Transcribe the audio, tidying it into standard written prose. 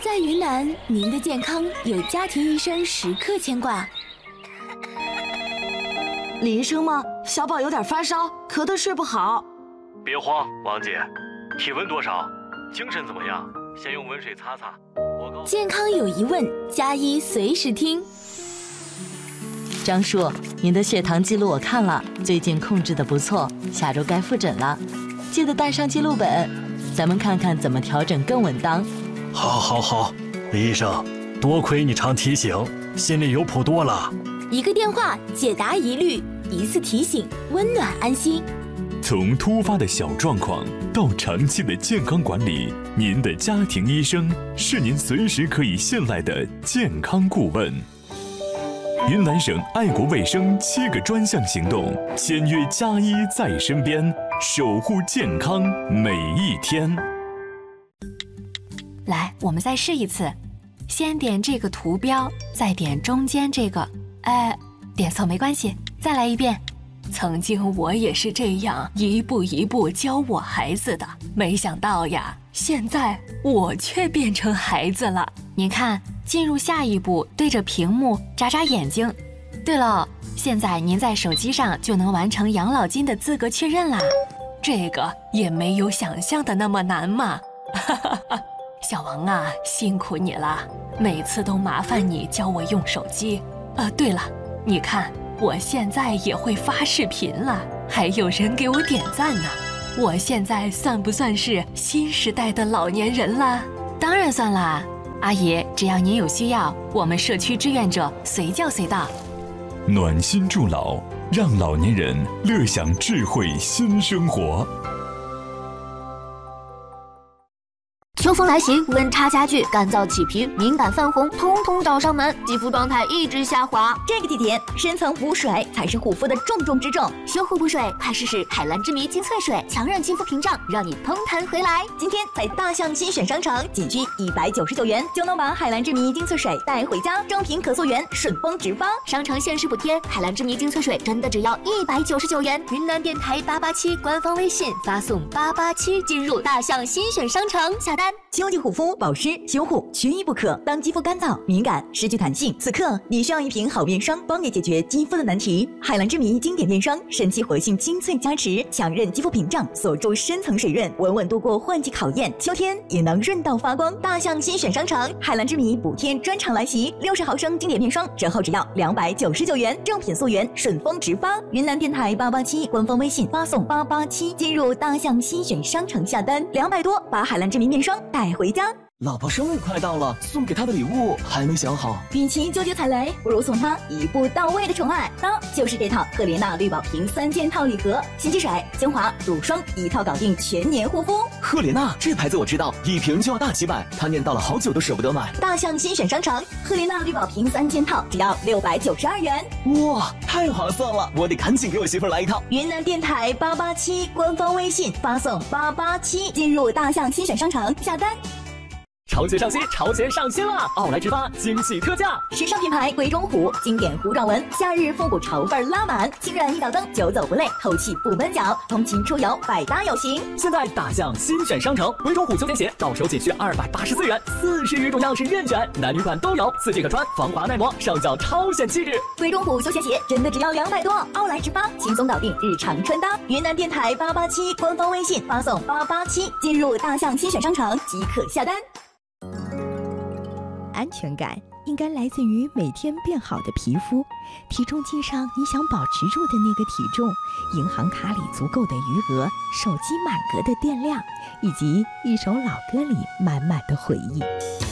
在云南，您的健康有家庭医生时刻牵挂。 李医生吗？小宝有点发烧，咳得睡不好。 别慌，王姐，体温多少？精神怎么样？先用温水擦擦。 健康有疑问，加医随时听。 张叔，您的血糖记录我看了，最近控制得不错，下周该复诊了，记得带上记录本，咱们看看怎么调整更稳当。 好，李医生，多亏你常提醒，心里有谱多了。 一个电话解答疑虑，一次提醒温暖安心。 从突发的小状况到长期的健康管理，您的家庭医生是您随时可以信赖的健康顾问。云南省爱国卫生7个专项行动，签约加医在身边，守护健康每一天。 来，我们再试一次，先点这个图标，再点中间这个，点错没关系，再来一遍。曾经我也是这样一步一步教我孩子的，没想到呀，现在我却变成孩子了。您看，进入下一步，对着屏幕眨眨眼睛。对了，现在您在手机上就能完成养老金的资格确认啦，这个也没有想象的那么难嘛。小王啊，辛苦你了，每次都麻烦你教我用手机。对了，你看我现在也会发视频了，还有人给我点赞呢。我现在算不算是新时代的老年人了？当然算啦，阿姨，只要您有需要，我们社区志愿者随叫随到。 暖心助老，让老年人乐享智慧新生活。 秋风来袭，温差加剧，干燥起皮，敏感泛红，通通找上门，肌肤状态一直下滑。 这个季节，深层补水才是护肤的重中之重。 修护补水，快试试海蓝之谜精粹水，强韧肌肤屏障，让你嘭弹回来。 今天在大象新选商城，仅需199元就能把海蓝之谜精粹水带回家，正品可溯源，顺丰直发。 商城限时补贴，海蓝之谜精粹水真的只要199元。云南电台887官方微信发送887进入大象新选商城下单。 秋季护肤保湿修护缺一不可。当肌肤干燥、敏感、失去弹性，此刻你需要一瓶好面霜，帮你解决肌肤的难题。海蓝之谜经典面霜，神奇活性精粹加持，强韧肌肤屏障，锁住深层水润，稳稳度过换季考验。秋天也能润到发光。大象新选商城，海蓝之谜补贴专场来袭，60毫升经典面霜折后只要299元，正品溯源，顺丰直发。云南电台887官方微信发送887进入大象新选商城下单，200多把海蓝之谜面霜带回家。 老婆生日快到了，送给她的礼物还没想好。 与其纠结踩雷，不如送她一步到位的宠爱。当就是这套赫莲娜绿宝瓶3件套礼盒，洗肌水、精华、乳霜一套搞定全年护肤。 赫莲娜这牌子我知道，一瓶就要大几百，她念叨了好久都舍不得买。 大象新选商城，赫莲娜绿宝瓶3件套只要692元。 哇，太划算了，我得赶紧给我媳妇来一套。 云南电台887官方微信发送887进入大象新选商城下单。 潮节上新，潮节上新了！奥莱直发惊喜特价， 时尚品牌鬼冢虎经典糊状纹，夏日复古潮范拉满，轻软一道灯，久走不累，透气不闷脚，通勤出游百搭有型。 现在大象新选商城，鬼冢虎休闲鞋到手仅需284元，40余种样式任选，男女款都有，4G 可穿，防滑耐磨，上脚超显气质。 鬼冢虎休闲鞋真的只要200多，奥莱直发轻松搞定日常穿搭。云南电台887官方微信发送887进入大象新选商城即可下单。 安全感应该来自于每天变好的皮肤，体重计上你想保持住的那个体重，银行卡里足够的余额，手机满格的电量，以及一首老歌里满满的回忆。